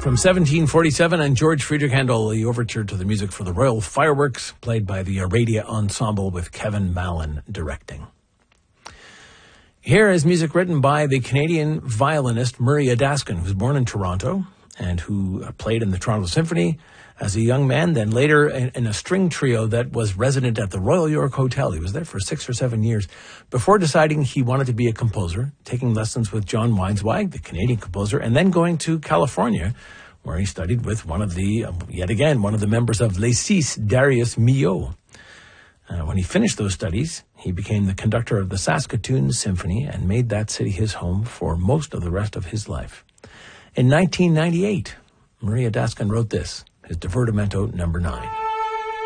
from 1747, and George Friedrich Handel, the overture to the music for the Royal Fireworks, played by the Aradia Ensemble with Kevin Mallon directing. Here is music written by the Canadian violinist Murray Adaskin, who was born in Toronto and who played in the Toronto Symphony as a young man, then later in a string trio that was resident at the Royal York Hotel. He was there for 6 or 7 years before deciding he wanted to be a composer, taking lessons with John Weinzweig, the Canadian composer, and then going to California, where he studied with one of the members of Les Six, Darius Milhaud. When he finished those studies, he became the conductor of the Saskatoon Symphony and made that city his home for most of the rest of his life. In 1998, Murray Adaskin wrote this, his Divertimento No. 9.